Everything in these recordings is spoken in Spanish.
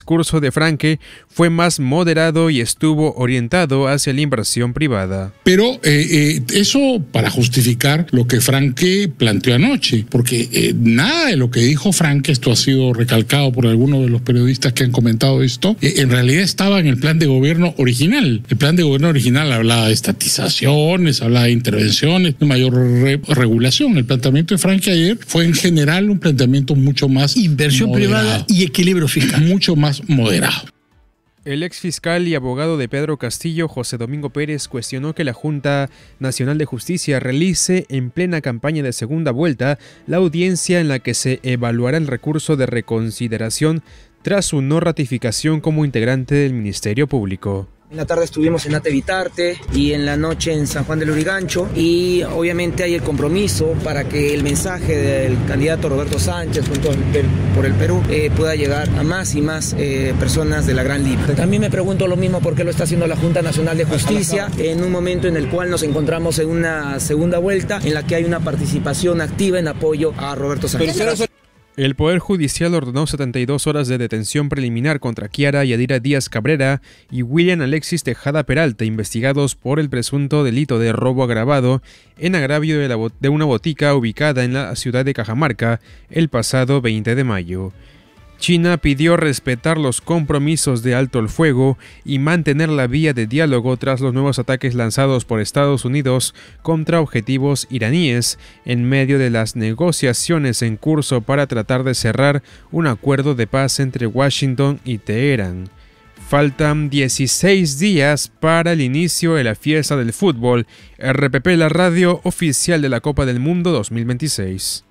El discurso de Franke fue más moderado y estuvo orientado hacia la inversión privada. Pero eso para justificar lo que Franke planteó anoche, porque nada de lo que dijo Franke, esto ha sido recalcado por algunos de los periodistas que han comentado esto, en realidad estaba en el plan de gobierno original. El plan de gobierno original hablaba de estatizaciones, hablaba de intervenciones, de mayor regulación. El planteamiento de Franke ayer fue en general un planteamiento mucho más inversión moderado, privada y equilibrio fiscal. Mucho más moderado. El exfiscal y abogado de Pedro Castillo, José Domingo Pérez, cuestionó que la Junta Nacional de Justicia realice en plena campaña de segunda vuelta la audiencia en la que se evaluará el recurso de reconsideración tras su no ratificación como integrante del Ministerio Público. En la tarde estuvimos en Ate Vitarte y en la noche en San Juan del Lurigancho, y obviamente hay el compromiso para que el mensaje del candidato Roberto Sánchez por el Perú pueda llegar a más y más personas de la Gran Lima. También me pregunto lo mismo por qué lo está haciendo la Junta Nacional de Justicia en un momento en el cual nos encontramos en una segunda vuelta en la que hay una participación activa en apoyo a Roberto Sánchez. El Poder Judicial ordenó 72 horas de detención preliminar contra Kiara Yadira Díaz Cabrera y William Alexis Tejada Peralta, investigados por el presunto delito de robo agravado en agravio de una botica ubicada en la ciudad de Cajamarca el pasado 20 de mayo. China pidió respetar los compromisos de alto el fuego y mantener la vía de diálogo tras los nuevos ataques lanzados por Estados Unidos contra objetivos iraníes en medio de las negociaciones en curso para tratar de cerrar un acuerdo de paz entre Washington y Teherán. Faltan 16 días para el inicio de la fiesta del fútbol. RPP, la radio oficial de la Copa del Mundo 2026.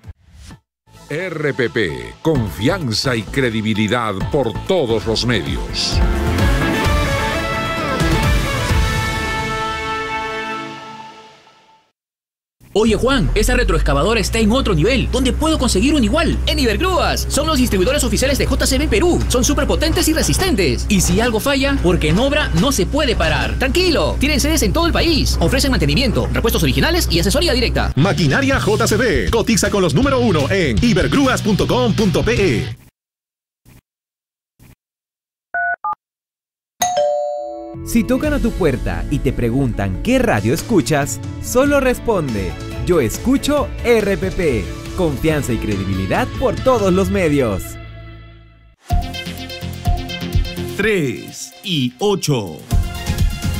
RPP, confianza y credibilidad por todos los medios. Oye Juan, esa retroexcavadora está en otro nivel. ¿Dónde puedo conseguir un igual? En Ibergrúas. Son los distribuidores oficiales de JCB Perú. Son súper potentes y resistentes. Y si algo falla, porque en obra no se puede parar. Tranquilo, tienen sedes en todo el país. Ofrecen mantenimiento, repuestos originales y asesoría directa. Maquinaria JCB. Cotiza con los número 1 en ibergrúas.com.pe. Si tocan a tu puerta y te preguntan qué radio escuchas, solo responde: yo escucho RPP. Confianza y credibilidad por todos los medios. 3 y 8.